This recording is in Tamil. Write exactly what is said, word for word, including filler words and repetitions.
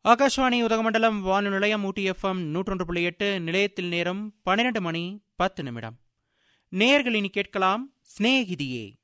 ஆகாஷ்வாணி உதகமண்டலம் வானொலி நிலையம் ஊட்டி எஃப்எம் நூற்றொன்று புள்ளி எட்டு. நிலையத்தில் நேரம் பன்னிரண்டு மணி பத்து நிமிடம். நேயர்கள் இனி கேட்கலாம் சிநேகிதியே.